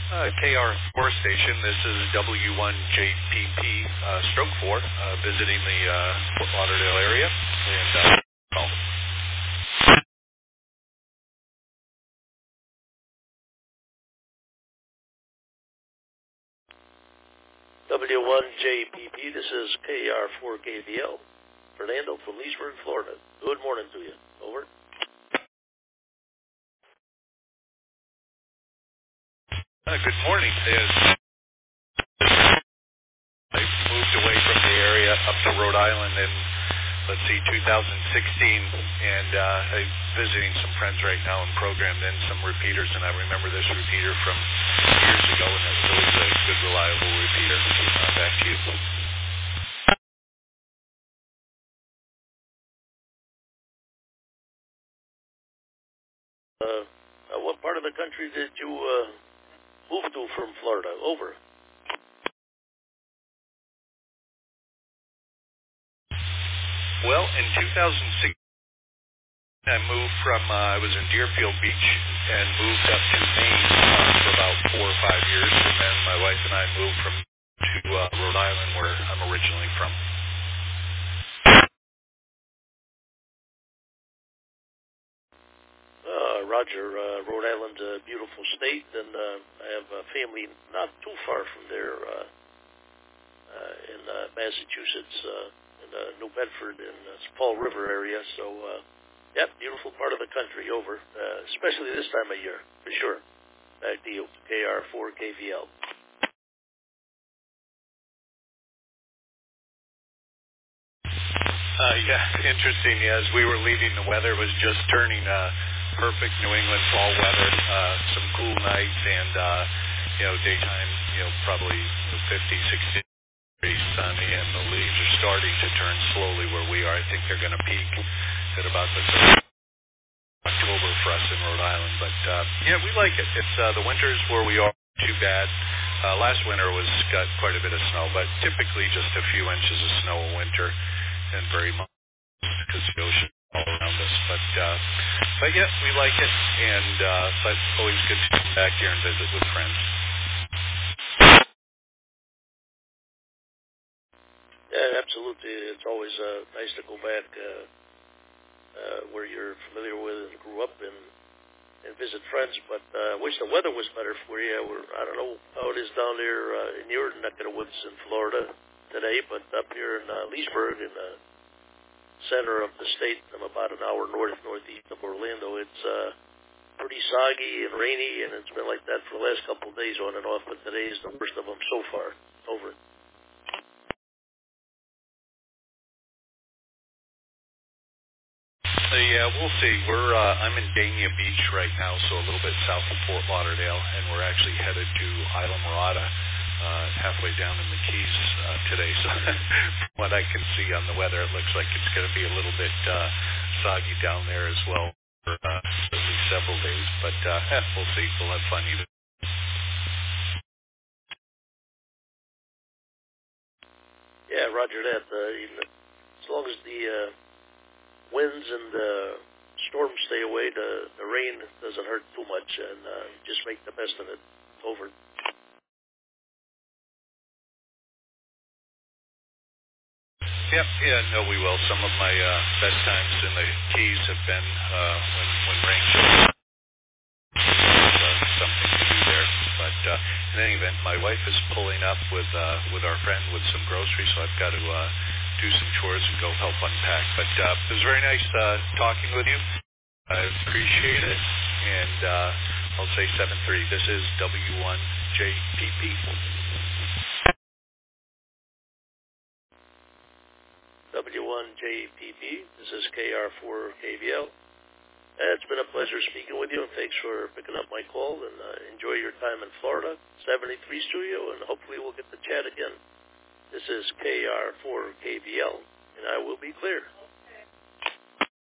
KR4 station. This is W1JPP stroke 4 visiting the Fort Lauderdale area. And W1JPP, this is KR4KVL. Fernando from Leesburg, Florida. Good morning to you. Over. Good morning. I moved away from the area up to Rhode Island in, 2016, and I'm visiting some friends right now and programmed in some repeaters, and I remember this repeater from years ago, and it was always a good, reliable repeater. Back to you. What part of the country did you move to from Florida? Over. Well, in 2016, I moved from, I was in Deerfield Beach and moved up to Maine for about 4 or 5 years, and then my wife and I moved to Rhode Island, where I'm originally from. Roger, Rhode Island's a beautiful state, and I have a family not too far from there in Massachusetts, in New Bedford, in the Fall River area. So, beautiful part of the country. Over, especially this time of year, for sure. Back to you, KR4KVL. Interesting. As we were leaving, the weather was just turning perfect New England fall weather. Some cool nights and, daytime, probably 50, 60 degrees sunny, and the leaves are starting to turn slowly where we are. I think they're going to peak at about the 3rd of October for us in Rhode Island. But, we like it. It's the winters where we are too bad. Last winter got quite a bit of snow, but typically just a few inches of snow a winter, and very much because the ocean all around us. But we like it, and but always good to come back here and visit with friends. Yeah, absolutely. It's always nice to go back where you're familiar with and grew up in and visit friends. But I wish the weather was better for you. I don't know how it is down there in your neck of the woods in Florida today, but up here in Leesburg, in the center of the state, I'm about an hour northeast of Orlando. It's pretty soggy and rainy, and it's been like that for the last couple of days on and off, but today is the worst of them so far. Over. We'll see. I'm in Dania Beach right now, so a little bit south of Fort Lauderdale, and we're actually headed to Isla Morada, halfway down in the Keys today. So from what I can see on the weather, it looks like it's going to be a little bit soggy down there as well for at least several days. But we'll see. We'll have fun either. Yeah, roger that. As long as the winds and the storms stay away, the rain doesn't hurt too much, and just make the best of it. Over. We will. Some of my best times in the Keys have been when rain shows up. Something to do there. But in any event, my wife is pulling up with our friend with some groceries, so I've got to do some chores and go help unpack. But it was very nice talking with you. I appreciate it. And I'll say 7-3. This is W1JPP. W1JPP. This is KR4KVL. It's been a pleasure speaking with you, and thanks for picking up my call, and enjoy your time in Florida. 73 Studio, and hopefully we'll get to chat again. This is KR4KVL, and I will be clear.